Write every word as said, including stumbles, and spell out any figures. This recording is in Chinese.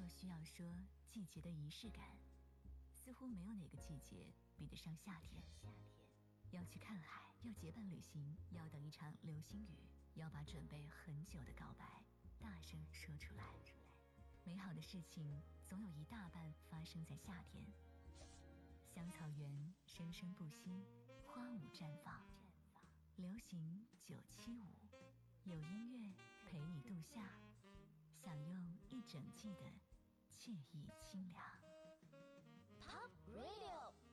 若需要说季节的仪式感，似乎没有哪个季节比得上夏天。要去看海，要结伴旅行，要等一场流星雨，要把准备很久的告白大声说出来。美好的事情总有一大半发生在夏天。香草园生生不息，花舞绽放。流行九七五，有音乐陪你度夏，享用一整季的惬意清凉。 Pop Radio